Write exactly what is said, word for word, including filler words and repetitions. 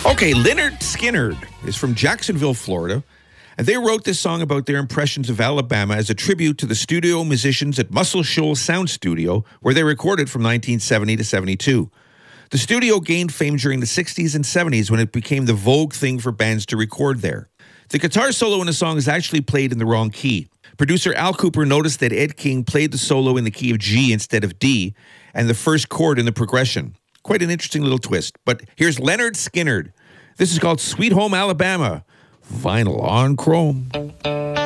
Okay, Lynyrd Skynyrd is from Jacksonville, Florida, and they wrote this song about their impressions of Alabama as a tribute to the studio musicians at Muscle Shoals Sound Studio, where they recorded from nineteen seventy to seventy-two. The studio gained fame during the sixties and seventies when it became the vogue thing for bands to record there. The guitar solo in the song is actually played in the wrong key. Producer Al Kooper noticed that Ed King played the solo in the key of G instead of D, and the first chord in the progression. Quite an interesting little twist. But here's Lynyrd Skynyrd. This is called Sweet Home Alabama, vinyl on chrome.